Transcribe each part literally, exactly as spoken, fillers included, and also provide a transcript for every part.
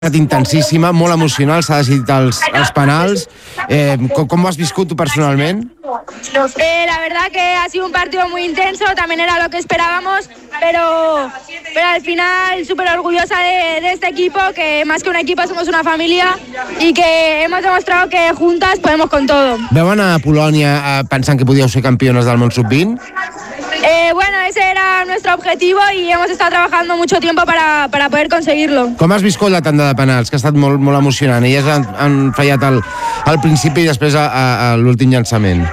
intensíssima, molt emocional, s'ha decidit els, els penals. Eh, com, ¿Cómo has viscut tú personalmente? Eh, la verdad que ha sido un partido muy intenso, también era lo que esperábamos, pero, pero al final súper orgullosa de, de este equipo, que más que un equipo somos una familia y que hemos demostrado que juntas podemos con todo. Veuen a Polònia eh, pensant que podíeu ser campiones del món sub vint? Eh, bueno, ese era nuestro objetivo y hemos estado trabajando mucho tiempo para, para poder conseguirlo. Com has viscut la tanda de penals, que ha estat molt, molt emocionant? Elles han, han fallat al, al principi i després a, a, a l'últim llançament.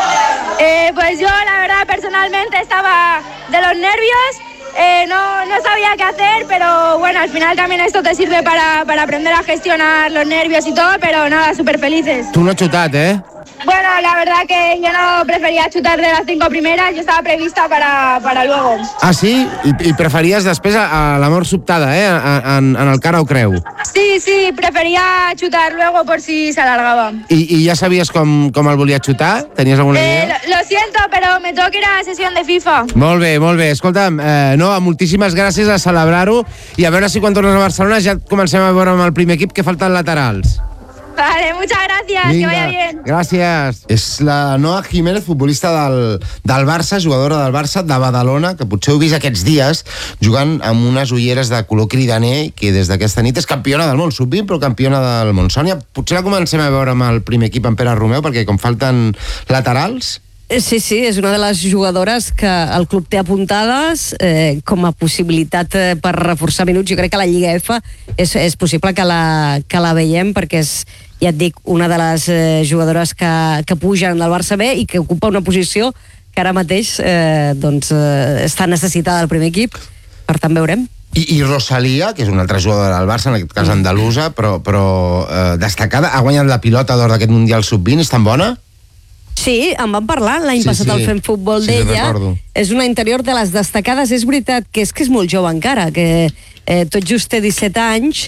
Eh, pues yo, la verdad, personalmente estaba de los nervios. Eh, no, no sabía qué hacer, pero bueno, al final también esto te sirve para, para aprender a gestionar los nervios y todo, pero nada, súper felices. Tu no has xutat, eh? Bueno, la verdad que yo no prefería chutar de las cinco primeras, yo estaba prevista para, para luego. Ah, sí? I, i preferies després a, a la mort sobtada, eh? En, en el cara o creu. Sí, sí, prefería chutar luego por si se alargaba. I, i ja sabies com, com el volia xutar? Tenies alguna Eh, idea? lo, lo siento, pero me tengo que ir a la sesión de FIFA. Molt bé, molt bé. Escolta'm, eh, Noa, moltíssimes gràcies, a celebrar-ho, i a veure si quan tornes a Barcelona ja comencem a veure amb el primer equip que falten laterals. Vale, muchas gracias, Vinga, que vaya bien. Gràcies. És la Noa Jiménez, futbolista del, del Barça, jugadora del Barça de Badalona, que potser heu vist aquests dies jugant amb unes ulleres de color cridaner, que des d'aquesta nit és campiona del món sub vint, però campiona del món. Sònia, potser la comencem a veure amb el primer equip, amb Pere Romeu, perquè com falten laterals... Sí, sí, és una de les jugadores que el club té apuntades eh, com a possibilitat eh, per reforçar minuts. Jo crec que la Lliga F és, és possible que la, que la veiem, perquè és, ja et dic, una de les eh, jugadores que, que pugen del Barça B i que ocupa una posició que ara mateix eh, doncs, eh, està necessitada del primer equip. Per tant, veurem. I, i Rosalia, que és una altra jugadora del Barça, en aquest cas andalusa, però, però eh, destacada, ha guanyat la pilota d'or d'aquest Mundial sub vint, és tan bona? Sí, en vam parlar l'any Sí, passat sí. al Fem Futbol Sí, d'ella. recordo. És una interior de les destacades. És veritat que és que és molt jove encara, que eh, tot just té disset anys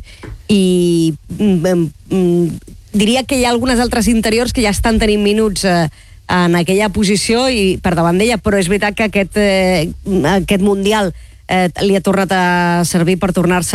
i mm, mm, diria que hi ha algunes altres interiors que ja estan tenint minuts eh, en aquella posició i per davant d'ella, però és veritat que aquest, eh, aquest Mundial eh, li ha tornat a servir per tornar-se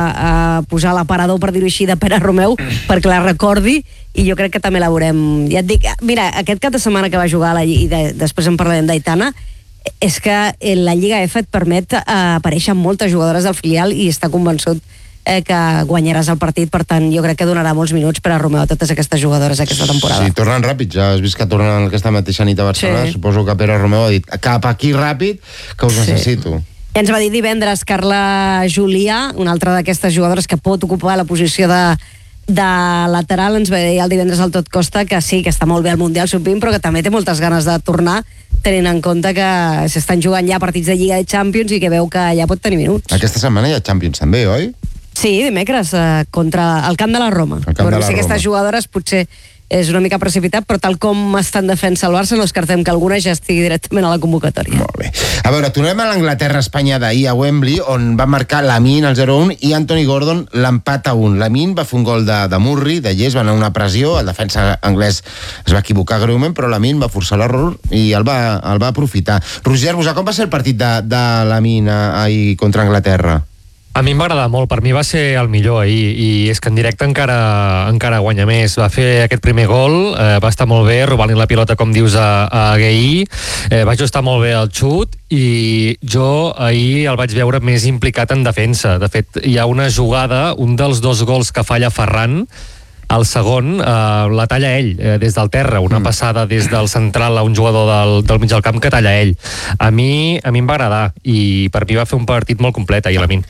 a, a posar l'aparador, per dir-ho així, de Pere Romeu, perquè la recordi, i jo crec que també la veurem. Ja et dic, mira, aquest cap de setmana que va jugar a la Lliga, i de, després en parlarem d'Aitana, és que la Lliga F et permet eh, aparèixer moltes jugadores del filial i està convençut eh, que guanyaràs el partit. Per tant, jo crec que donarà molts minuts per a Romeu a totes aquestes jugadores aquesta temporada. Sí, tornen ràpid, ja has vist que tornen aquesta mateixa nit a Barcelona. Sí. Suposo que Pere Romeu ha dit cap aquí ràpid, que us Sí. necessito. I ens va dir divendres Carla Julià, una altra d'aquestes jugadores que pot ocupar la posició de, de lateral. Ens va dir el divendres al Tot Costa que sí, que està molt bé al Mundial sub vint, però que també té moltes ganes de tornar, tenint en compte que s'estan jugant ja partits de Lliga de Champions i que veu que ja pot tenir minuts. Aquesta setmana hi ha Champions també, oi? Sí, dimecres, eh, contra el camp de la Roma. El camp bueno, de la sí, aquestes Roma. jugadores potser és una mica precipitat, però tal com està en defensa el Barça, no descartem que alguna ja estigui directament a la convocatòria. Molt bé. A veure, tornem a l'Anglaterra-Espanya d'ahir a Wembley, on va marcar Lamine el zero a un i Anthony Gordon l'empat a un. Lamine va fer un gol de, de Murray, de llest, va anar a una pressió, el defensa anglès es va equivocar greument, però Lamine va forçar l'error i el va, el va aprofitar. Roger Busà, com va ser el partit de, de Lamine ahir contra Anglaterra? A mi em va agradar molt, per mi va ser el millor ahir, i és que en directe encara, encara guanya més. Va fer aquest primer gol, eh, va estar molt bé, robant-li la pilota, com dius, a, a Gueí, eh, va ajustar molt bé el xut, i jo ahir el vaig veure més implicat en defensa. De fet, hi ha una jugada, un dels dos gols que falla Ferran, el segon eh, la talla ell eh, des del terra, una mm. passada des del central a un jugador del, del mig del camp que talla ell. A mi, a mi em va agradar i per mi va fer un partit molt complet ahir Lamine.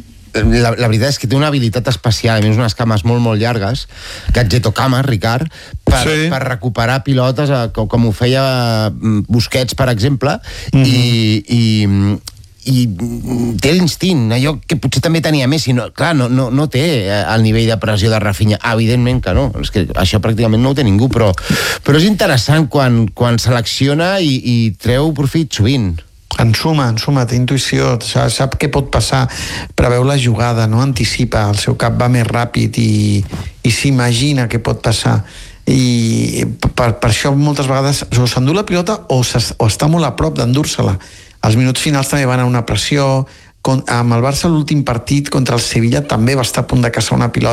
La, la veritat és que té una habilitat especial, a més unes cames molt, molt llargues, gadgetocama, Ricard, per, sí. per recuperar pilotes, eh, com, com ho feia Busquets, per exemple, mm-hmm. i... i i té l'instint, allò que potser també tenia Messi, no, clar, no, no, no té el nivell de pressió de Rafinha, evidentment que no, és que això pràcticament no ho té ningú, però, però és interessant quan, quan selecciona i, i treu profit sovint. En suma, en suma, té intuïció, sap què pot passar, preveu la jugada, no anticipa, el seu cap va més ràpid i, i s'imagina què pot passar. I per, per això moltes vegades o s'endú la pilota o, o està molt a prop d'endur-se-la. Els minuts finals també van a una pressió, amb el Barça l'últim partit contra el Sevilla també va estar a punt de caçar una pilota